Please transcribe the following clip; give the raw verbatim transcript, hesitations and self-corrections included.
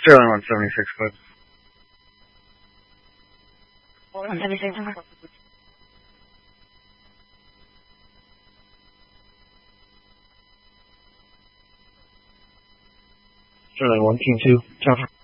Sterling one seventy-six, foot. one seventy-six, over. Sterling one King two, counter.